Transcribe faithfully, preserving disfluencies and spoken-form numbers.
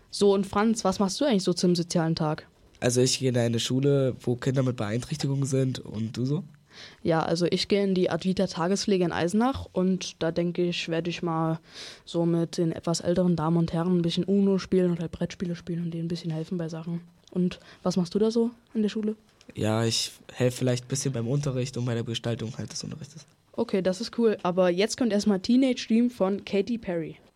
So, und Franz, was machst du eigentlich so zum sozialen Tag? Also ich gehe in eine Schule, wo Kinder mit Beeinträchtigungen sind. Und du so? Ja, also ich gehe in die Advita Tagespflege in Eisenach und da denke ich, werde ich mal so mit den etwas älteren Damen und Herren ein bisschen Uno spielen oder Brettspiele spielen und denen ein bisschen helfen bei Sachen. Und was machst du da so in der Schule? Ja, ich helfe vielleicht ein bisschen beim Unterricht und bei der Gestaltung halt des Unterrichtes. Okay, das ist cool, aber jetzt kommt erstmal Teenage Dream von Katy Perry.